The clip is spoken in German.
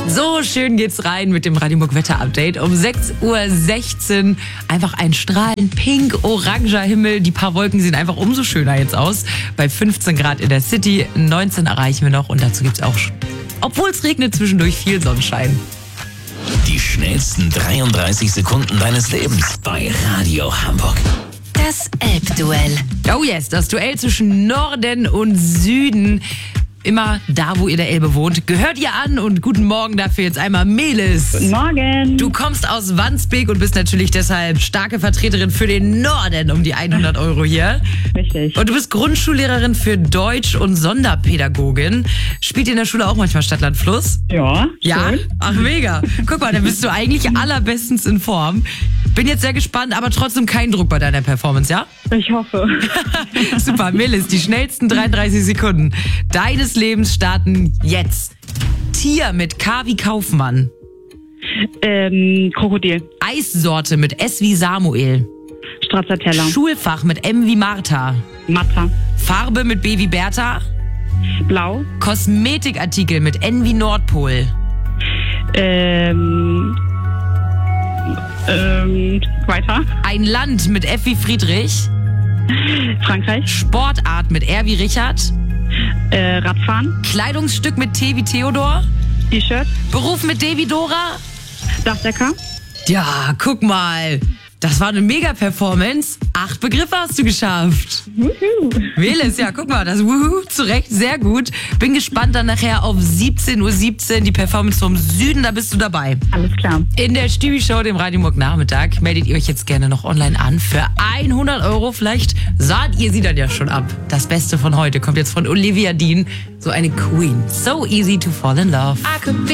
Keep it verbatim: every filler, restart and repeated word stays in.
So schön geht's rein mit dem Radiomuck Wetter-Update. Um sechs Uhr sechzehn einfach ein strahlend pink-oranger Himmel. Die paar Wolken sehen einfach umso schöner jetzt aus. Bei fünfzehn Grad in der City, neunzehn erreichen wir noch und dazu gibt's auch, obwohl es regnet, zwischendurch viel Sonnenschein. Die schnellsten dreiunddreißig Sekunden deines Lebens bei Radio Hamburg. Das Elbduell. Oh yes, das Duell zwischen Norden und Süden. Immer da, wo ihr der Elbe wohnt. Gehört ihr an und guten Morgen dafür jetzt einmal Melis. Guten Morgen. Du kommst aus Wandsbek und bist natürlich deshalb starke Vertreterin für den Norden um die hundert Euro hier. Richtig. Und du bist Grundschullehrerin für Deutsch und Sonderpädagogin. Spielt ihr in der Schule auch manchmal Stadtland Fluss? Ja. Ja? Schön. Ach mega. Guck mal, dann bist du eigentlich allerbestens in Form. Bin jetzt sehr gespannt, aber trotzdem kein Druck bei deiner Performance, ja? Ich hoffe. Super, Melis, die schnellsten dreiunddreißig Sekunden deines Lebens starten jetzt. Tier mit K wie Kaufmann. Ähm, Krokodil. Eissorte mit S wie Samuel. Stracciatella. Schulfach mit M wie Martha. Mathe. Farbe mit B wie Bertha. Blau. Kosmetikartikel mit N wie Nordpol. Ähm, ähm, weiter. Ein Land mit F wie Friedrich. Frankreich. Sportart mit R wie Richard. Äh, Radfahren. Kleidungsstück mit T wie Theodor. T-Shirt. Beruf mit D wie Dora. Dachdecker. Ja, guck mal. Das war eine Mega-Performance. Acht Begriffe hast du geschafft. Wuhu. Melis, ja, guck mal, das Wuhu, zu Recht, sehr gut. Bin gespannt dann nachher auf siebzehn Uhr siebzehn, die Performance vom Süden, da bist du dabei. Alles klar. In der Stübi-Show, dem Radiomuck Nachmittag, meldet ihr euch jetzt gerne noch online an. Für hundert Euro, vielleicht saht ihr sie dann ja schon ab. Das Beste von heute kommt jetzt von Olivia Dean, so eine Queen. So easy to fall in love.